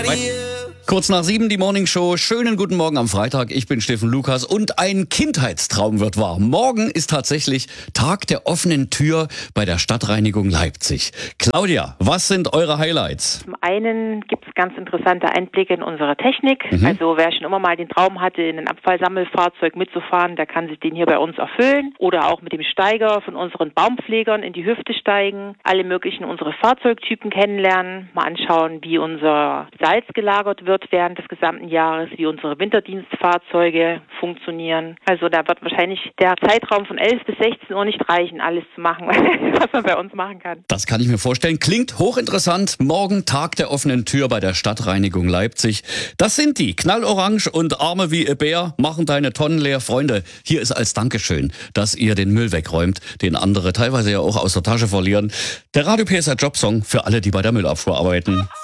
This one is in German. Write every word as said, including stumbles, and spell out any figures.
Kurz nach sieben die Morning Show. Schönen guten Morgen am Freitag. Ich bin Steffen Lukas und ein Kindheitstraum wird wahr. Morgen ist tatsächlich Tag der offenen Tür bei der Stadtreinigung Leipzig. Claudia, was sind eure Highlights? Zum einen gibt es ganz interessante Einblicke in unsere Technik. Mhm. Also wer schon immer mal den Traum hatte, in ein Abfallsammelfahrzeug mitzufahren, der kann sich den hier bei uns erfüllen. Oder auch mit dem Steiger von unseren Baumpflegern in die Hüfte steigen. Alle möglichen unsere Fahrzeugtypen kennenlernen. Mal anschauen, wie unser Salz gelagert wird während des gesamten Jahres, wie unsere Winterdienstfahrzeuge funktionieren. Also da wird wahrscheinlich der Zeitraum von elf bis sechzehn Uhr nicht reichen, alles zu machen, was man bei uns machen kann. Das kann ich mir vorstellen. Klingt hochinteressant. Morgen Tag der offenen Tür bei der Stadtreinigung Leipzig. Das sind die. Knallorange und Arme wie ein Bär machen deine Tonnen leer. Freunde, hier ist als Dankeschön, dass ihr den Müll wegräumt, den andere teilweise ja auch aus der Tasche verlieren. Der Radio P S R Jobsong für alle, die bei der Müllabfuhr arbeiten.